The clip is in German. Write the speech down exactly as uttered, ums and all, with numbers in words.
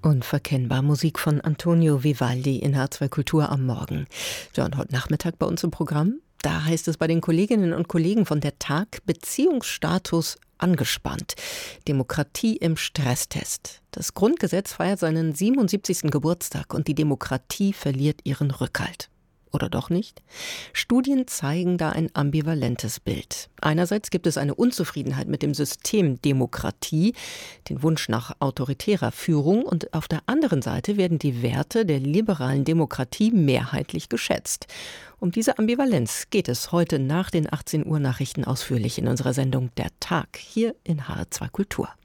Unverkennbar Musik von Antonio Vivaldi in H zwei Kultur am Morgen. Ja, und heute Nachmittag bei uns im Programm, da heißt es bei den Kolleginnen und Kollegen von der Tag: Beziehungsstatus angespannt. Demokratie im Stresstest. Das Grundgesetz feiert seinen siebenundsiebzigsten Geburtstag und die Demokratie verliert ihren Rückhalt. Oder doch nicht? Studien zeigen da ein ambivalentes Bild. Einerseits gibt es eine Unzufriedenheit mit dem System Demokratie, den Wunsch nach autoritärer Führung, und auf der anderen Seite werden die Werte der liberalen Demokratie mehrheitlich geschätzt. Um diese Ambivalenz geht es heute nach den achtzehn Uhr Nachrichten ausführlich in unserer Sendung Der Tag hier in H zwei Kultur.